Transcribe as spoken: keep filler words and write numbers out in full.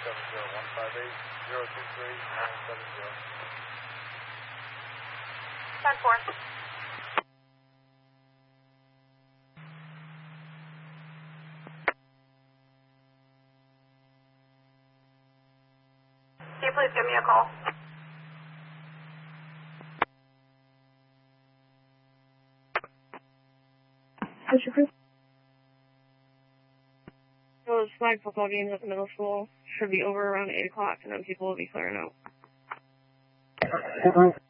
seven zero one five eight zero two three nine seven zero. ten four. Can you please give me a call? What's your crew? Those flag football games at the middle school should be over around eight o'clock, and then people will be clearing out.